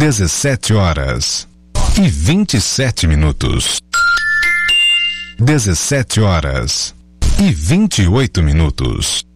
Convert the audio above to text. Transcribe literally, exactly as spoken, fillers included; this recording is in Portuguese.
dezessete horas e vinte e sete minutos. Dezessete horas e vinte e oito minutos.